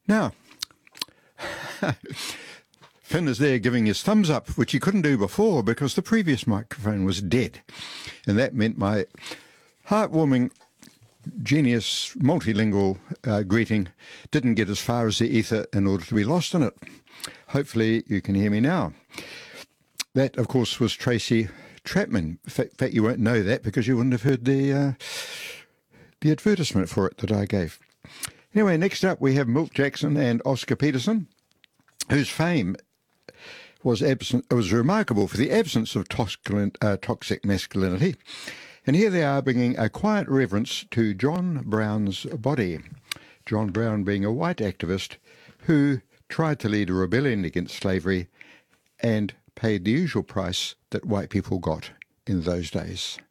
Now, Finn is there giving his thumbs up, which he couldn't do before because the previous microphone was dead. And that meant my heartwarming, genius, multilingual greeting didn't get as far as the ether in order to be lost in it. Hopefully you can hear me now. That, of course, was Tracy Chapman. In fact, you won't know that because you wouldn't have heard the advertisement for it that I gave. Anyway, next up we have Milt Jackson and Oscar Peterson, whose fame was remarkable for the absence of toxic masculinity. And here they are bringing a quiet reverence to John Brown's body. John Brown being a white activist who tried to lead a rebellion against slavery and paid the usual price that white people got in those days.